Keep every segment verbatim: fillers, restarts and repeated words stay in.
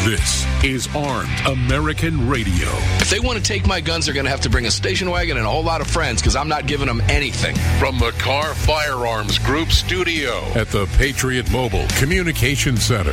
This is Armed American Radio. If they want to take my guns, they're going to have to bring a station wagon and a whole lot of friends, because I'm not giving them anything. From the Car Firearms Group studio at the Patriot Mobile Communication Center.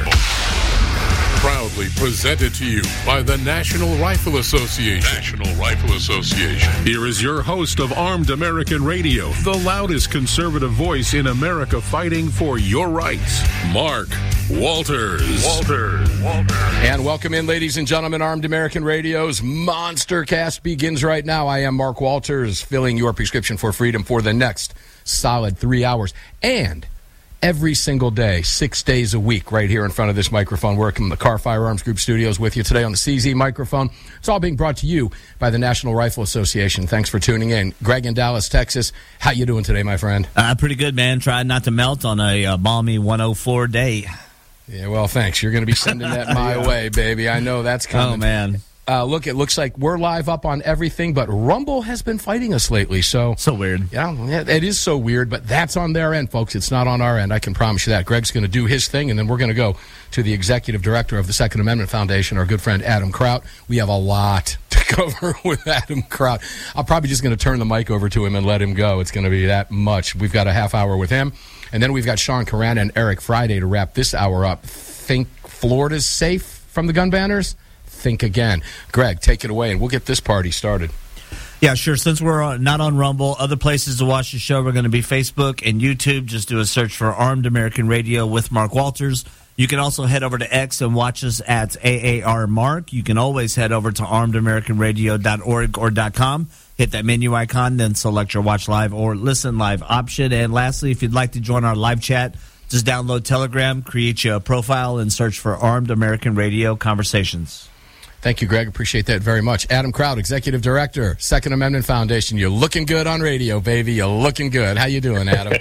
Proudly presented to you by the National Rifle Association. National Rifle Association. Here is your host of Armed American Radio, the loudest conservative voice in America fighting for your rights, Mark Walters. Walters. Walters. And welcome in, ladies and gentlemen. Armed American Radio's Monster Cast begins right now. I am Mark Walters, filling your prescription for freedom for the next solid three hours. And every single day, six days a week, right here in front of this microphone, working the Car Firearms Group studios with you today on the C Z microphone. It's all being brought to you by the National Rifle Association. Thanks for tuning in. Greg in Dallas, Texas. How you doing today, my friend? Uh, pretty good, man. Trying not to melt on a uh, balmy one oh four day. Yeah, well, thanks. You're going to be sending that my yeah. way, baby. I know that's coming. Oh, man. Uh, look, it looks like we're live up on everything, but Rumble has been fighting us lately. So so weird. Yeah, it is so weird, but that's on their end, folks. It's not on our end. I can promise you that. Greg's going to do his thing, and then we're going to go to the executive director of the Second Amendment Foundation, our good friend Adam Kraut. We have a lot to cover with Adam Kraut. I'm probably just going to turn the mic over to him and let him go. It's going to be that much. We've got a half hour with him, and then we've got Sean Carana and Eric Friday to wrap this hour up. Think Florida's safe from the gun banners? Think again. Greg, take it away, and we'll get this party started. Yeah, sure. Since we're on, not on Rumble, other places to watch the show are going to be Facebook and YouTube. Just do a search for Armed American Radio with Mark Walters. You can also head over to X and watch us at A A R Mark. You can always head over to armed american radio dot org or .com. Hit that menu icon, then select your watch live or listen live option. And lastly, if you'd like to join our live chat, just download Telegram, create you a profile, and search for Armed American Radio Conversations. Thank you, Greg. Appreciate that very much. Adam Kraut, Executive Director, Second Amendment Foundation. You're looking good on radio, baby. You're looking good. How you doing, Adam?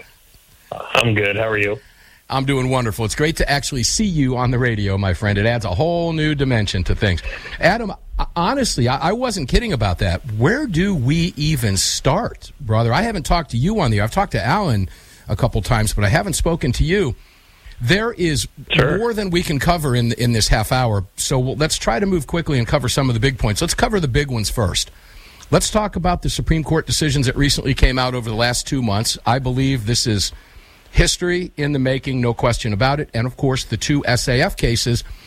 I'm good. How are you? I'm doing wonderful. It's great to actually see you on the radio, my friend. It adds a whole new dimension to things. Adam, honestly, I wasn't kidding about that. Where do we even start, brother? I haven't talked to you on the air. I've talked to Alan a couple times, but I haven't spoken to you. There is sure. more than we can cover in in this half hour, so we'll, let's try to move quickly and cover some of the big points. Let's cover the big ones first. Let's talk about the Supreme Court decisions that recently came out over the last two months. I believe this is history in the making, no question about it. And, of course, the two S A F cases